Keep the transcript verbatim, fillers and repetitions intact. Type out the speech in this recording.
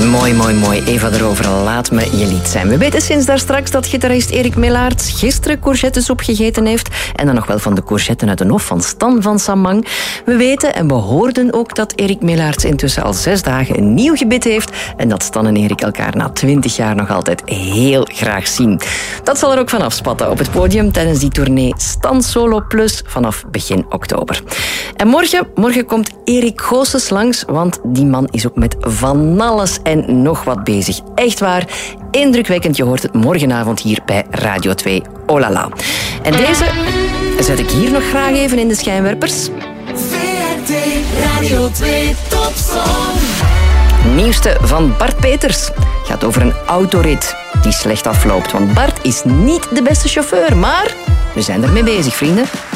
Mooi, mooi, mooi. Eva erover, laat me je lied zijn. We weten sinds daar straks dat gitarist Erik Melaerts gisteren courgettesoep gegeten heeft. En dan nog wel van de courgetten uit de hof van Stan van Samang. We weten en we hoorden ook dat Erik Melaerts intussen al zes dagen een nieuw gebit heeft. En dat Stan en Erik elkaar na twintig jaar nog altijd heel graag zien. Dat zal er ook vanaf spatten op het podium tijdens die tournee Stan Solo Plus vanaf begin oktober. En morgen, morgen komt Erik Goossens langs, want die man is ook met van alles en nog wat bezig. Echt waar, indrukwekkend. Je hoort het morgenavond hier bij Radio twee. Oh la la. En deze zet ik hier nog graag even in de schijnwerpers. V R T Radio twee Topsong. Nieuwste van Bart Peters. Gaat over een autorit die slecht afloopt. Want Bart is niet de beste chauffeur, maar we zijn ermee bezig, vrienden.